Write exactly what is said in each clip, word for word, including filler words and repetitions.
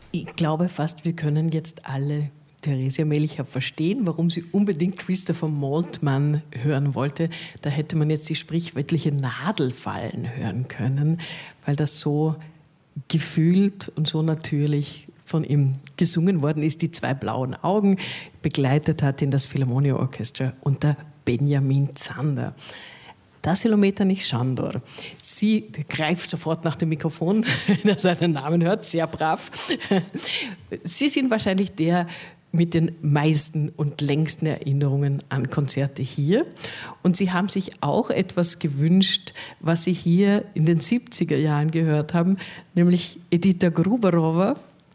Ich glaube fast, wir können jetzt alle Theresia Melcher verstehen, warum sie unbedingt Christopher Maltman hören wollte. Da hätte man jetzt die sprichwörtliche Nadel fallen hören können, weil das so gefühlt und so natürlich von ihm gesungen worden ist. Die zwei blauen Augen, begleitet hat ihn das Philharmonia Orchestra und der Benjamin Zander. Dasilometer nicht Sándor. Sie greift sofort nach dem Mikrofon, wenn er seinen Namen hört, sehr brav. Sie sind wahrscheinlich der mit den meisten und längsten Erinnerungen an Konzerte hier. Und Sie haben sich auch etwas gewünscht, was Sie hier in den siebziger Jahren gehört haben, nämlich Edita Gruberova.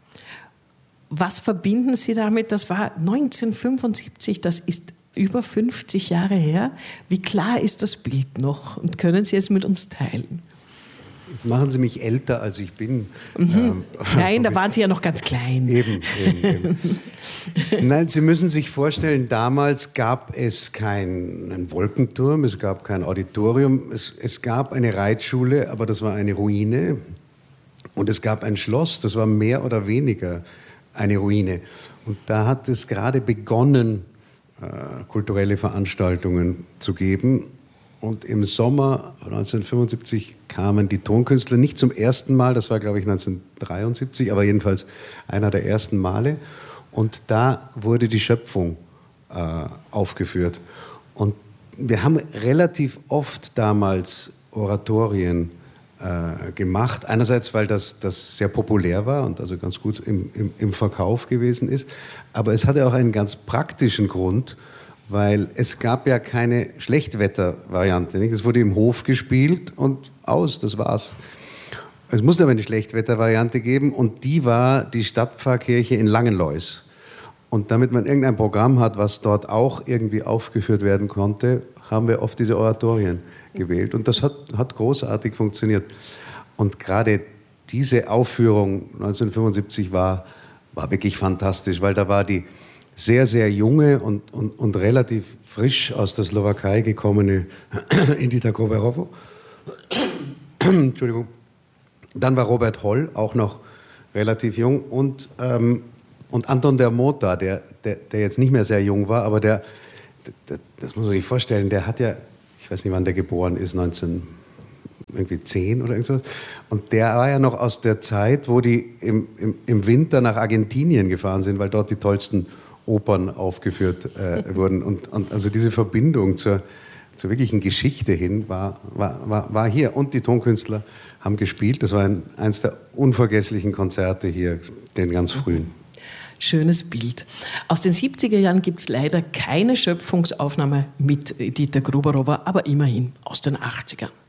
Was verbinden Sie damit? Das war neunzehnhundertfünfundsiebzig, das ist über fünfzig Jahre her. Wie klar ist das Bild noch? Und können Sie es mit uns teilen? Jetzt machen Sie mich älter, als ich bin. Mhm. Ähm, Nein, da waren Sie ja noch ganz klein. Eben, eben, eben. Nein, Sie müssen sich vorstellen, damals gab es keinen Wolkenturm, es gab kein Auditorium, es, es gab eine Reitschule, aber das war eine Ruine. Und es gab ein Schloss, das war mehr oder weniger eine Ruine. Und da hat es gerade begonnen, kulturelle Veranstaltungen zu geben. Und im Sommer neunzehnhundertfünfundsiebzig kamen die Tonkünstler nicht zum ersten Mal, das war glaube ich neunzehnhundertdreiundsiebzig, aber jedenfalls einer der ersten Male. Und da wurde die Schöpfung äh, aufgeführt. Und wir haben relativ oft damals Oratorien äh, gemacht. Einerseits, weil das, das sehr populär war und also ganz gut im, im, im Verkauf gewesen ist. Aber es hatte auch einen ganz praktischen Grund, weil es gab ja keine Schlechtwetter-Variante. Nicht? Es wurde im Hof gespielt und aus, das war's. Es musste aber eine Schlechtwetter-Variante geben und die war die Stadtpfarrkirche in Langenlois. Und damit man irgendein Programm hat, was dort auch irgendwie aufgeführt werden konnte, haben wir oft diese Oratorien gewählt. Und das hat, hat großartig funktioniert. Und gerade diese Aufführung neunzehnhundertfünfundsiebzig war, war wirklich fantastisch, weil da war die sehr, sehr junge und, und, und relativ frisch aus der Slowakei gekommene Edita Gruberova. Entschuldigung. Dann war Robert Holl, auch noch relativ jung. Und, ähm, und Anton Dermota, der, der, der jetzt nicht mehr sehr jung war, aber der, der, das muss man sich vorstellen, der hat ja, ich weiß nicht, wann der geboren ist, neunzehnhundertzehn oder irgendwas. Und der war ja noch aus der Zeit, wo die im, im, im Winter nach Argentinien gefahren sind, weil dort die tollsten Opern aufgeführt äh, wurden. Und, und also diese Verbindung zur, zur wirklichen Geschichte hin war, war, war, war hier. Und die Tonkünstler haben gespielt. Das war ein, eines der unvergesslichen Konzerte hier, den ganz frühen. Schönes Bild. Aus den siebziger Jahren gibt es leider keine Schöpfungsaufnahme mit Edita Gruberova, aber immerhin aus den achtzigern.